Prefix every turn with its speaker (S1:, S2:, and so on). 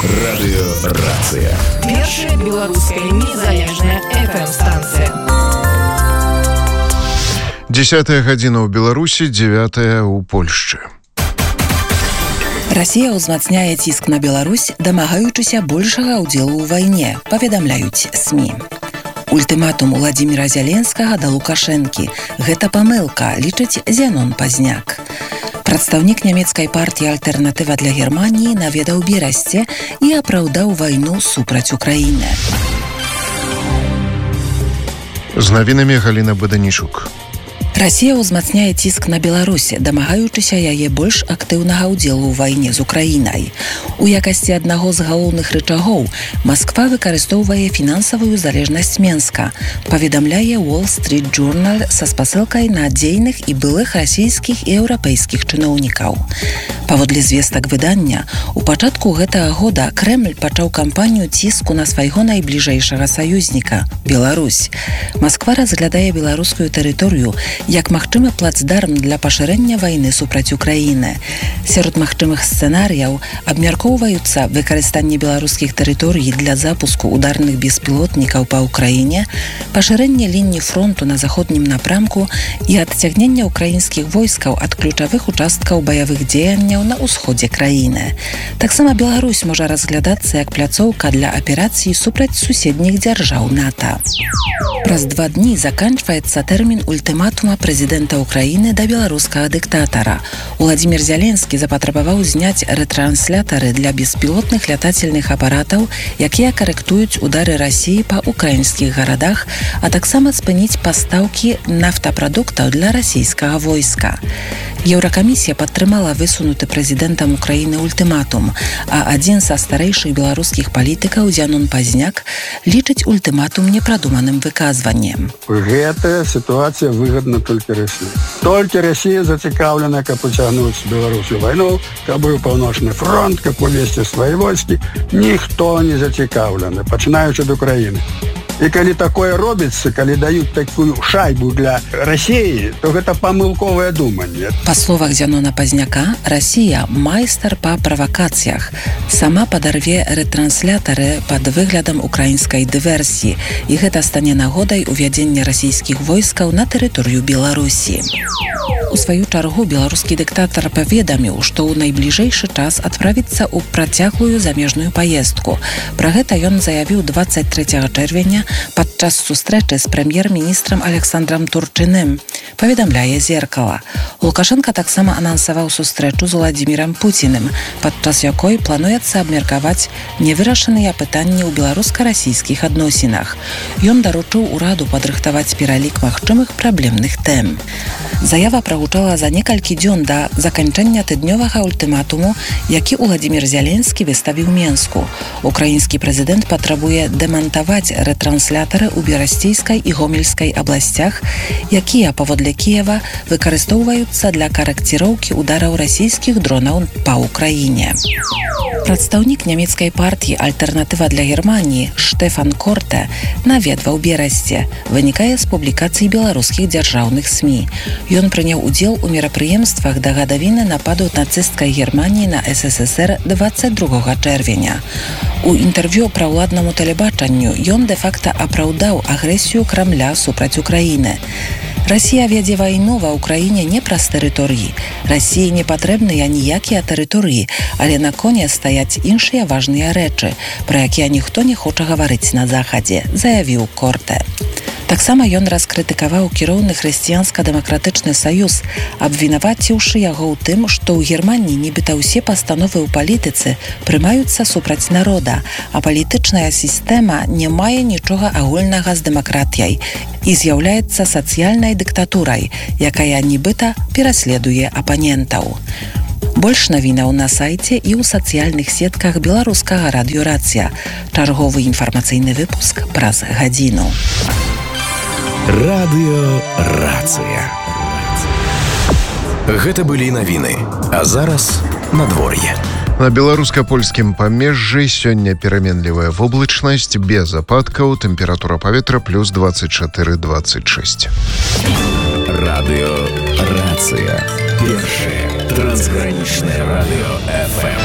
S1: Радыёрацыя.
S2: Першая беларуская незалежная FM-станцыя.
S3: 10 гадзіна ў Беларусі, 9 у Польшчы.
S4: Расія ўзмацняе ціск на Беларусь, дамагаючыся большага ўдзелу ў вайне, паведамляюць СМІ. Ультыматум Уладзіміра Зяленскага да Лукашэнкі. Гэта памылка, лічыць Зянон Пазняк. Прадстаўнік нямецкай партыі «Альтэрнатыва для Германіі» наведаў Берасце і апраўдаў вайну супраць Украіны.
S3: З навінамі Галіна Баданічук.
S4: Расія ўзмацняе ціск на Беларусь, дамагаючыся яе больш актыўнага ўдзелу ў вайне з Украінай. У якасці аднаго з галоўных рычагоў Масква выкарыстоўвае фінансавую залежнасць Менска, паведамляе Wall Street Journal са спасылкай на дзейных і былых расійскіх і еўрапейскіх чыноўнікаў. Паводле звестак выдання, у пачатку гэтага года Крэмль пачаў кампанію ціску на свайго найбліжэйшага саюзніка – Беларусь. Масква разглядае беларускую тэрыторыю як магчымы плацдарм для пашырэння вайны супраць Украіны. Сярод магчымых сцэнарыяў абмяркоўваюцца выкарыстанне беларускіх тэрыторый для запуску ударных беспілотнікаў па Украіне, пашырэнне лініі фронту на заходнім напрамку і адцягнення украінскіх войскаў ад ключавых участкаў баявых дзеянняў на ўсходзе краіны. Таксама Беларусь можа разглядацца як пляцоўка для аперацый супраць суседніх дзяржаў НАТО. Праз 2 дні заканчваецца тэрмін ультыматума прэзідэнта Украіны да беларускага дыктатара. Уладзімір Зяленскі запатрабаваў зняць рэтранслятары для беспілотных лятательных апаратаў, якія карэктуюць удары Расіі па украінскіх гарадах, а таксама спыніць пастаўкі нафтапрадуктаў для расійскага войска. Еўракамісія падтрымала высунуты прэзідэнтам Украіны ультыматум, а адзін са старэйшых беларускіх палітыкаў Зянон Пазняк лічыць ультыматум непрадуманым выказваннем.
S5: Гэтая сітуацыя выгадна толькі Расіі. Толькі Расія зацікаўлена, каб уцягнуць Беларусю вайну, каб быў паўночны фронт, каб увесці свае войскі. Ніхто не зацікаўлены, пачынаючы ад Украіны. І калі такое робіцца, калі даюць такую шайбу для Расіі, то гэта памылковае думанне.
S4: Па словах Зянона Пазняка, Расія майстар па правакацыях. Сама падарве рэтранслятары пад выглядам украінскай дыверсіі, і гэта стане нагодай увядзення расійскіх войскаў на тэрыторыю Беларусі. У сваю чаргу беларускі дыктатар паведаміў, што ў найбліжэйшы час адправіцца ў працяглую замежную паездку. Пра гэта ён заявіў 23 чэрвеня падчас сустрэчы з прэм'ер-міністрам Александрам Турчыным, паведамляе «Зеркала». Лукашенка таксама анансаваў сустрэчу з Уладзімірам Пуціным, падчас якой плануецца абмеркаваць невырашаныя пытанні ў беларуска-расійскіх адносінах. Ён даручыў ураду падрыхтаваць пералік магчымых праблемных тэм. Заява прагучала за некалькі дзён да заканчэння тыднёвага ультыматуму, які Уладзімір Зяленскі выставіў Менску. Украінскі прэзідэнт патрабуе дэмантаваць рэтранслятары ў Берасцейскай і Гомельскай абласцях, якія, паводле Кіева, выкарыстоўваюцца для карэкціроўкі удараў расійскіх дронаў па Украіне. Прадстаўнік нямецкай партыі «Альтэрнатыва для Германіі» Штефан Корте наведваў Берасце, вынікае з публікацый беларускіх дзяржаўных СМІ. Ён прыняў удзел у мерапрыемствах да гадавіны нападу нацысцкай Германіі на СССР 22 чэрвеня. У інтэрв'ю праўладнаму тэлебачанню ён дэ-факта апраўдаў агрэсію Крамля супраць Украіны. Расія вядзе вайну ва Ўкраіне не праз тэрыторыі. Расіі не патрэбныя ніякія тэрыторыі, але на коне стаяць іншыя важныя рэчы, пра якія ніхто не хоча гаварыць на захадзе, заявіў Корте. Таксама ён раскрытыкаваў кіроўны хрысціянска-дэмакратычны саюз, абвінаваціўшы яго ў тым, што ў Германіі нібыта ўсе пастановы ў палітыцы прымаюцца супраць народа, а палітычная сістэма не мае нічога агульнага з дэмакратыяй і з'яўляецца сацыяльнай дыктатурай, якая нібыта пераследуе апанентаў. Больш навінаў на сайце і ў сацыяльных сетках беларускага радыёрацыя. Чарговы інфармацыйны выпуск праз гадзіну.
S1: Радыёрацыя. Гэта былі навіны, а зараз надвор'е.
S3: На беларуска-польскім памежжы сёння пераменлівая воблачнасць, без ападкаў, тэмпература паветра плюс 24-26.
S1: Радыёрацыя. Першае трансгранічнае радыё FM.